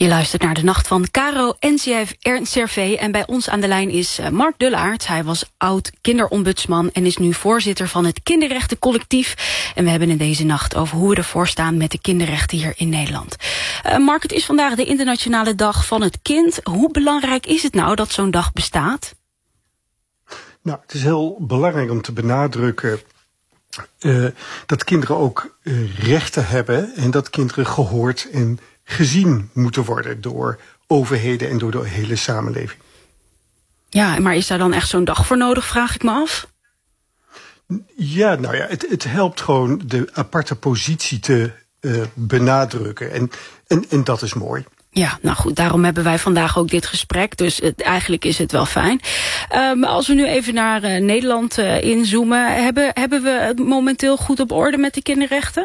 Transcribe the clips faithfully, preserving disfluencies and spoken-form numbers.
Je luistert naar de Nacht van Caro N C R V en bij ons aan de lijn is Mark Dullaert. Hij was oud-kinderombudsman en is nu voorzitter van het Kinderrechtencollectief. En we hebben in deze nacht over hoe we ervoor staan met de kinderrechten hier in Nederland. Uh, Mark, het is vandaag de internationale dag van het kind. Hoe belangrijk is het nou dat zo'n dag bestaat? Nou, het is heel belangrijk om te benadrukken uh, dat kinderen ook uh, rechten hebben en dat kinderen gehoord en gezien moeten worden door overheden en door de hele samenleving. Ja, maar is daar dan echt zo'n dag voor nodig, vraag ik me af? Ja, nou ja, het, het helpt gewoon de aparte positie te uh, benadrukken. En, en, en dat is mooi. Ja, nou goed, daarom hebben wij vandaag ook dit gesprek. Dus het, eigenlijk is het wel fijn. Um, als we nu even naar uh, Nederland uh, inzoomen. Hebben, hebben we het momenteel goed op orde met de kinderrechten?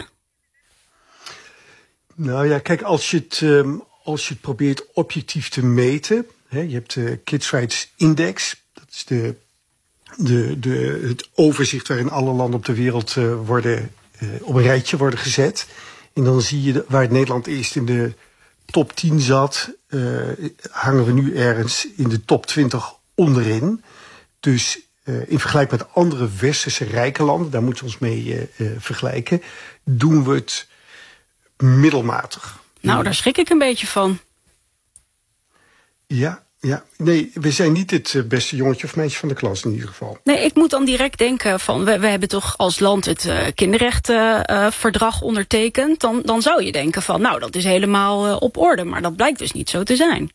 Nou ja, kijk, als je het, um, als je het probeert objectief te meten. Hè, je hebt de Kids Rights Index. Dat is de, de, de, het overzicht waarin alle landen op de wereld uh, worden, uh, op een rijtje worden gezet. En dan zie je de, waar Nederland eerst in de top tien zat, uh, hangen we nu ergens in de top twintig onderin. Dus uh, in vergelijking met andere westerse rijke landen, daar moeten we ons mee uh, uh, vergelijken, doen we het middelmatig. Nou, daar schrik ik een beetje van. Ja, ja. Nee, we zijn niet het beste jongetje of meisje van de klas in ieder geval. Nee, ik moet dan direct denken van, we, we hebben toch als land het uh, kinderrechtenverdrag uh, ondertekend. Dan, dan zou je denken van, nou, dat is helemaal uh, op orde. Maar dat blijkt dus niet zo te zijn.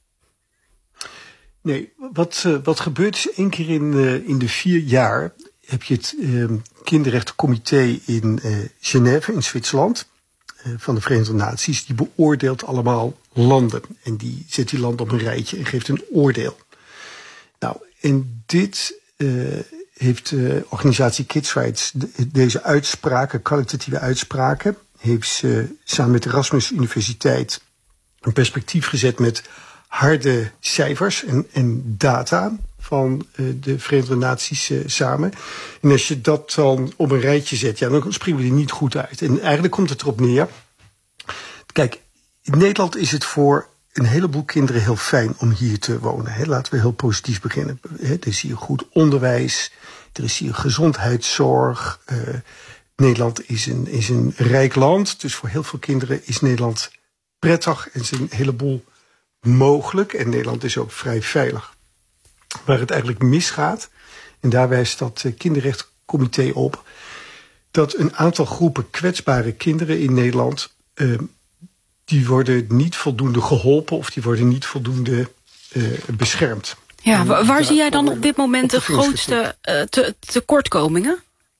Nee, wat, uh, wat gebeurt is één keer in, uh, in de vier jaar heb je het uh, kinderrechtencomité in uh, Genève in Zwitserland van de Verenigde Naties, die beoordeelt allemaal landen. En die zet die landen op een rijtje en geeft een oordeel. Nou, en dit uh, heeft de organisatie Kids Rights, de, deze uitspraken, kwalitatieve uitspraken, heeft ze samen met de Erasmus Universiteit een perspectief gezet met harde cijfers en, en data van uh, de Verenigde Naties uh, samen. En als je dat dan op een rijtje zet, ja, dan springen we er niet goed uit. En eigenlijk komt het erop neer. Kijk, in Nederland is het voor een heleboel kinderen heel fijn om hier te wonen. Hè. Laten we heel positief beginnen. Hè, er is hier goed onderwijs, er is hier gezondheidszorg. Uh, Nederland is een, is een rijk land, dus voor heel veel kinderen is Nederland prettig en is een heleboel mogelijk. En Nederland is ook vrij veilig. Waar het eigenlijk misgaat, en daar wijst dat kinderrechtencomité op, dat een aantal groepen kwetsbare kinderen in Nederland, uh, die worden niet voldoende geholpen of die worden niet voldoende uh, beschermd. Ja, waar, waar zie jij dan op dit moment de grootste uh, te, tekortkomingen?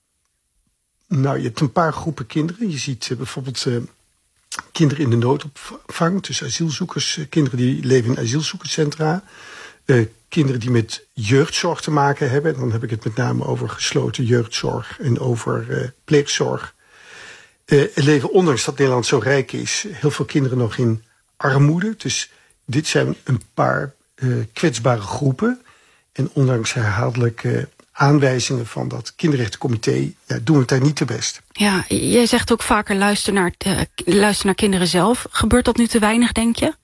Nou, je hebt een paar groepen kinderen. Je ziet uh, bijvoorbeeld uh, kinderen in de noodopvang, dus asielzoekers, uh, kinderen die leven in asielzoekerscentra. Uh, kinderen die met jeugdzorg te maken hebben. Dan heb ik het met name over gesloten jeugdzorg en over uh, pleegzorg. Uh, er leven, ondanks dat Nederland zo rijk is, heel veel kinderen nog in armoede. Dus dit zijn een paar uh, kwetsbare groepen. En ondanks herhaaldelijke aanwijzingen van dat kinderrechtencomité, ja, doen we het daar niet te best. Ja, jij zegt ook vaker luister naar, uh, luister naar kinderen zelf. Gebeurt dat nu te weinig, denk je?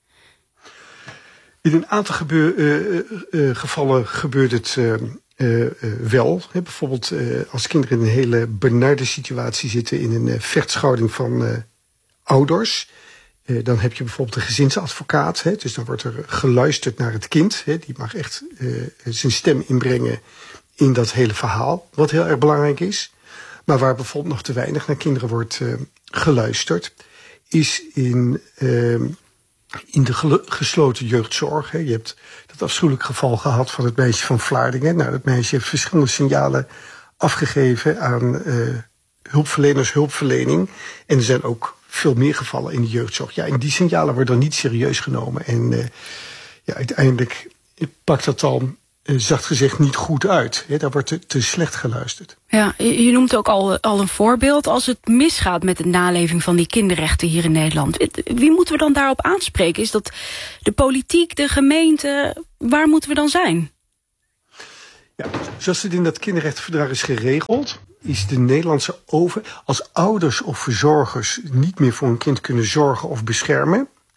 In een aantal gebeur, uh, uh, gevallen gebeurt het uh, uh, uh, wel. He, bijvoorbeeld uh, als kinderen in een hele benarde situatie zitten in een uh, vechtscheiding van uh, ouders. Uh, dan heb je bijvoorbeeld een gezinsadvocaat. He, dus dan wordt er geluisterd naar het kind. He, die mag echt uh, zijn stem inbrengen in dat hele verhaal. Wat heel erg belangrijk is. Maar waar bijvoorbeeld nog te weinig naar kinderen wordt uh, geluisterd, is in Uh, In de gesloten jeugdzorg. Hè. Je hebt dat afschuwelijk geval gehad van het meisje van Vlaardingen. Nou, dat meisje heeft verschillende signalen afgegeven aan uh, hulpverleners, hulpverlening. En er zijn ook veel meer gevallen in de jeugdzorg. Ja, en die signalen worden dan niet serieus genomen. En uh, ja, uiteindelijk pakt dat dan, uh, zacht gezegd, niet goed uit. Hè. Daar wordt te, te slecht geluisterd. Ja, je noemt ook al, al een voorbeeld. Als het misgaat met de naleving van die kinderrechten hier in Nederland, wie moeten we dan daarop aanspreken? Is dat de politiek, de gemeente? Waar moeten we dan zijn? Ja, zoals het in dat kinderrechtenverdrag is geregeld, is de Nederlandse over, als ouders of verzorgers niet meer voor een kind kunnen zorgen of beschermen,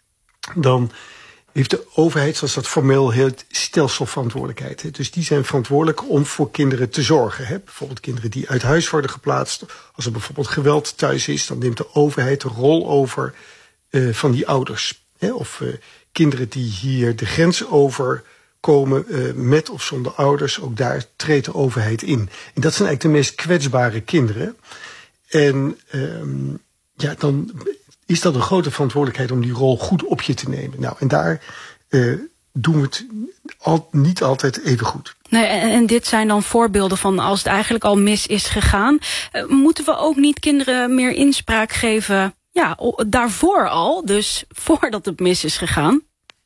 dan heeft de overheid, zoals dat formeel heet, stelselverantwoordelijkheid. Hè. Dus die zijn verantwoordelijk om voor kinderen te zorgen. Hè. Bijvoorbeeld kinderen die uit huis worden geplaatst. Als er bijvoorbeeld geweld thuis is, dan neemt de overheid de rol over uh, van die ouders. Hè. Of uh, kinderen die hier de grens overkomen uh, met of zonder ouders, ook daar treedt de overheid in. En dat zijn eigenlijk de meest kwetsbare kinderen. En um, ja, dan is dat een grote verantwoordelijkheid om die rol goed op je te nemen. Nou, en daar uh, doen we het al, niet altijd even goed. Nee, en, en dit zijn dan voorbeelden van als het eigenlijk al mis is gegaan. Uh, moeten we ook niet kinderen meer inspraak geven, ja, daarvoor al, dus voordat het mis is gegaan?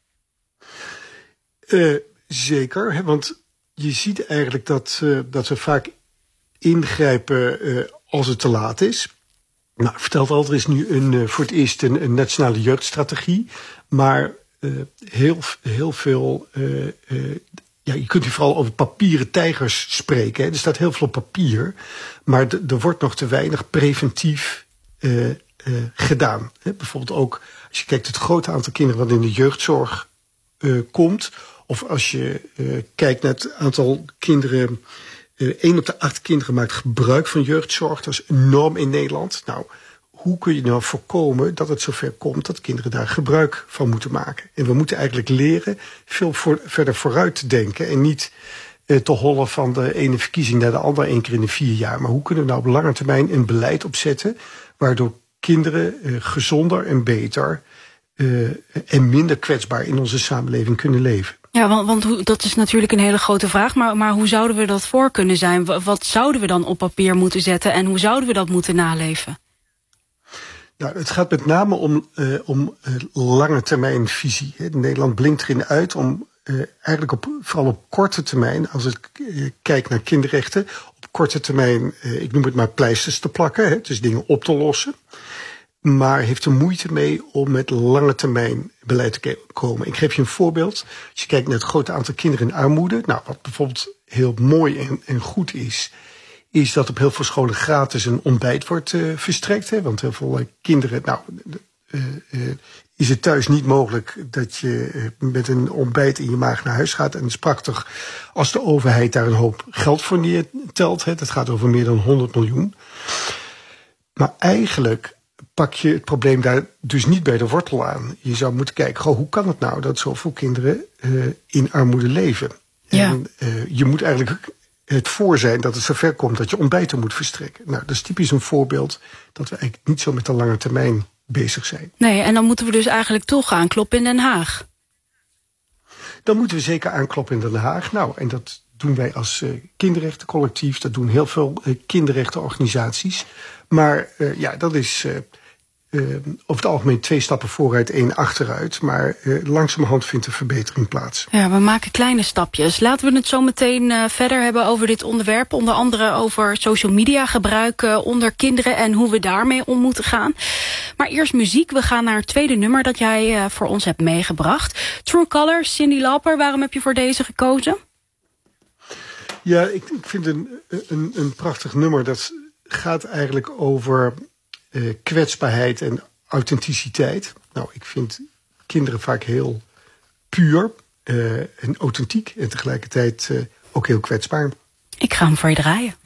Uh, zeker, hè, want je ziet eigenlijk dat, uh, dat we vaak ingrijpen uh, als het te laat is. Nou, vertelt al, er is nu een, uh, voor het eerst een, een nationale jeugdstrategie. Maar uh, heel, heel veel, uh, uh, ja, je kunt hier vooral over papieren tijgers spreken. Hè. Er staat heel veel op papier. Maar d- er wordt nog te weinig preventief uh, uh, gedaan. Hè. Bijvoorbeeld ook, als je kijkt het grote aantal kinderen wat in de jeugdzorg uh, komt. Of als je uh, kijkt naar het aantal kinderen. Uh, één op de acht kinderen maakt gebruik van jeugdzorg. Dat is enorm in Nederland. Nou, hoe kun je nou voorkomen dat het zover komt dat kinderen daar gebruik van moeten maken? En we moeten eigenlijk leren veel voor, verder vooruit te denken. En niet uh, te hollen van de ene verkiezing naar de andere één keer in de vier jaar. Maar hoe kunnen we nou op lange termijn een beleid opzetten waardoor kinderen uh, gezonder en beter uh, en minder kwetsbaar in onze samenleving kunnen leven? Ja, want, want dat is natuurlijk een hele grote vraag. Maar, maar hoe zouden we dat voor kunnen zijn? Wat zouden we dan op papier moeten zetten? En hoe zouden we dat moeten naleven? Nou, het gaat met name om, uh, om uh, lange termijn visie. Hè. Nederland blinkt erin uit om uh, eigenlijk op, vooral op korte termijn, als ik uh, kijk naar kinderrechten, op korte termijn, uh, ik noem het maar pleisters te plakken, hè, dus dingen op te lossen. Maar heeft er moeite mee om met lange termijn beleid te komen. Ik geef je een voorbeeld. Als je kijkt naar het grote aantal kinderen in armoede. Nou, wat bijvoorbeeld heel mooi en, en goed is, is dat op heel veel scholen gratis een ontbijt wordt uh, verstrekt. Hè? Want heel veel uh, kinderen, nou, uh, uh, is het thuis niet mogelijk dat je uh, met een ontbijt in je maag naar huis gaat. En het is prachtig als de overheid daar een hoop geld voor neertelt. Hè? Dat gaat over meer dan honderd miljoen. Maar eigenlijk pak je het probleem daar dus niet bij de wortel aan. Je zou moeten kijken, goh, hoe kan het nou dat zoveel kinderen uh, in armoede leven? Ja. En uh, je moet eigenlijk het voor zijn dat het zover komt dat je ontbijten moet verstrekken. Nou, dat is typisch een voorbeeld dat we eigenlijk niet zo met de lange termijn bezig zijn. Nee, en dan moeten we dus eigenlijk toch aankloppen in Den Haag. Dan moeten we zeker aankloppen in Den Haag. Nou, en dat doen wij als uh, kinderrechtencollectief. Dat doen heel veel uh, kinderrechtenorganisaties. Maar uh, ja, dat is uh, uh, over het algemeen twee stappen vooruit, één achteruit. Maar uh, langzamerhand vindt er verbetering plaats. Ja, we maken kleine stapjes. Laten we het zo meteen uh, verder hebben over dit onderwerp. Onder andere over social media gebruik uh, onder kinderen en hoe we daarmee om moeten gaan. Maar eerst muziek. We gaan naar het tweede nummer dat jij uh, voor ons hebt meegebracht. True Colors, Cyndi Lauper. Waarom heb je voor deze gekozen? Ja, ik, ik vind een, een, een prachtig nummer. Dat gaat eigenlijk over uh, kwetsbaarheid en authenticiteit. Nou, ik vind kinderen vaak heel puur uh, en authentiek. En tegelijkertijd uh, ook heel kwetsbaar. Ik ga hem voor je draaien.